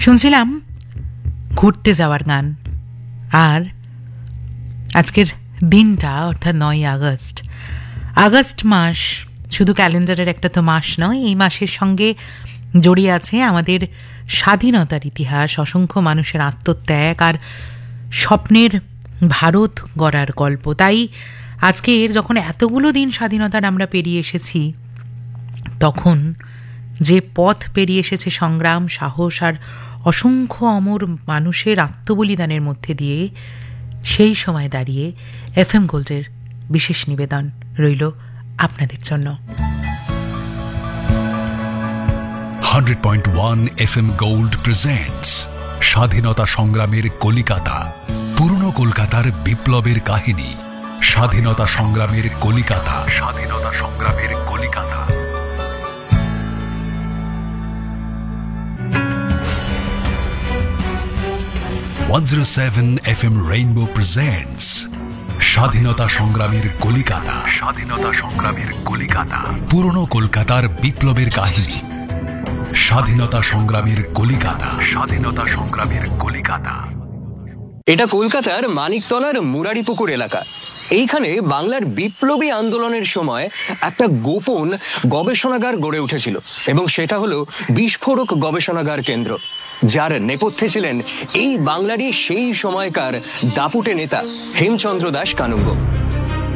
শুনছিলাম ঘুরতে যাওয়ার গান। আর আজকের দিনটা অর্থাৎ 9ই আগস্ট। আগস্ট মাস শুধু ক্যালেন্ডারের একটা তো মাস নয়, এই মাসের সঙ্গে জড়িয়ে আছে আমাদের স্বাধীনতার ইতিহাস, অসংখ্য মানুষের আত্মত্যাগ আর স্বপ্নের ভারত গড়ার গল্প। তাই আজকের যখন এতগুলো দিন স্বাধীনতার আমরা পেরিয়ে এসেছি, তখন যে পথ পেরিয়ে এসেছে সংগ্রাম, সাহস আর অসংখ্য অমর মানুষের আত্মবলিদানের মধ্যে দিয়ে, সেই সময় দাঁড়িয়ে FM গোল্ডের বিশেষ নিবেদন রইল আপনাদের জন্য। 100.1 FM গোল্ড প্রেজেন্টস স্বাধীনতা সংগ্রামের কলিকাতা, পুরনো কলকাতার বিপ্লবের কাহিনী। স্বাধীনতা সংগ্রামের কলিকাতা, স্বাধীনতা সংগ্রামের কলিকাতা। 107 FM রেইনবো প্রেজেন্টস স্বাধীনতা সংগ্রামের কলিকাতা, স্বাধীনতা সংগ্রামের কলিকাতা, পুরনো কলকাতার বিপ্লবের কাহিনী। স্বাধীনতা সংগ্রামের কলিকাতা, স্বাধীনতা সংগ্রামের কলিকাতা। এটা কলকাতার মানিকতলার মুরারিপুকুর এলাকা। এইখানে বাংলার বিপ্লবী আন্দোলনের সময় একটা গোপন গবেষণাগার গড়ে উঠেছিল, এবং সেটা হলো বিস্ফোরক গবেষণাগার কেন্দ্র, যার নেপথ্যে ছিলেন এই বাংলারই সেই সময়কার দাপুটে নেতা হেমচন্দ্র দাস কানুঙ্গ।